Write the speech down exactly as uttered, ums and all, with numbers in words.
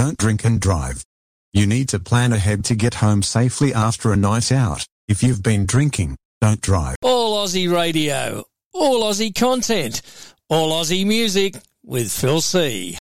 Don't drink and drive. You need to plan ahead to get home safely after a night out. If you've been drinking, don't drive. All Aussie radio, all Aussie content, all Aussie music with Phil C.